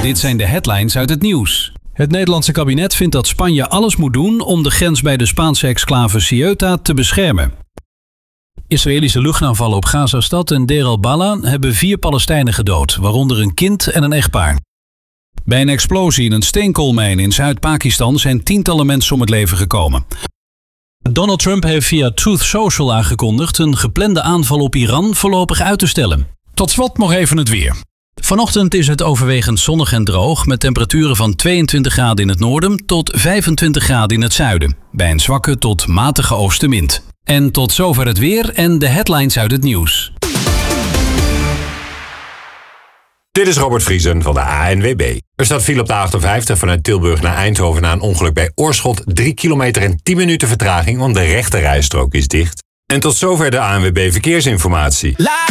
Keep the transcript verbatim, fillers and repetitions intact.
Dit zijn de headlines uit het nieuws. Het Nederlandse kabinet vindt dat Spanje alles moet doen om de grens bij de Spaanse exclave Ceuta te beschermen. Israëlische luchtaanvallen op Gazastad en Deir al-Bala hebben vier Palestijnen gedood, waaronder een kind en een echtpaar. Bij een explosie in een steenkoolmijn in Zuid-Pakistan zijn tientallen mensen om het leven gekomen. Donald Trump heeft via Truth Social aangekondigd een geplande aanval op Iran voorlopig uit te stellen. Tot slot nog even het weer. Vanochtend is het overwegend zonnig en droog met temperaturen van tweeëntwintig graden in het noorden tot vijfentwintig graden in het zuiden. Bij een zwakke tot matige oostenwind. En tot zover het weer en de headlines uit het nieuws. Dit is Robert Vriesen van de A N W B. Er staat file op de achtenvijftig vanuit Tilburg naar Eindhoven na een ongeluk bij Oorschot. drie kilometer en tien minuten vertraging, want de rechte rijstrook is dicht. En tot zover de A N W B Verkeersinformatie.